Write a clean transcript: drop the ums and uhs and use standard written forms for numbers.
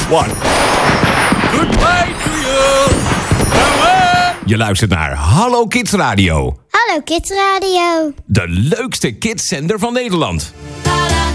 one. Goodbye to you. Je luistert naar Hallo Kids Radio. Hallo Kids Radio. De leukste kidszender van Nederland.